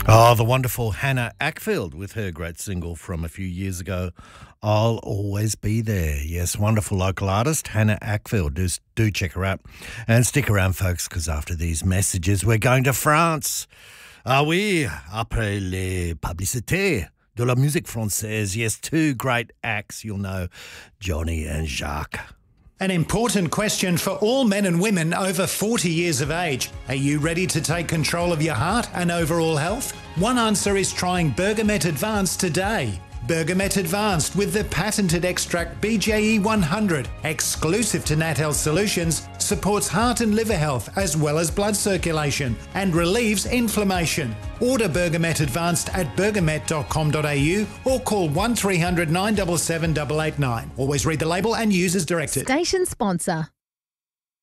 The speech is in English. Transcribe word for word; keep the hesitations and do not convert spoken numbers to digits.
Oh, the wonderful Hannah Ackfield with her great single from a few years ago, I'll Always Be There. Yes, wonderful local artist, Hannah Ackfield. Do, do check her out. And stick around, folks, because after these messages, we're going to France. Ah oui, après les publicités de la musique française. Yes, two great acts, you'll know, Johnny and Jacques. An important question for all men and women over forty years of age. Are you ready to take control of your heart and overall health? One answer is trying Bergamet Advanced today. Bergamet Advanced with the patented extract B J E one hundred, exclusive to Nat Health Solutions, supports heart and liver health as well as blood circulation and relieves inflammation. Order Bergamet Advanced at bergamet dot com dot a u or call one three hundred nine seven seven eight eight nine. Always read the label and use as directed. Station sponsor.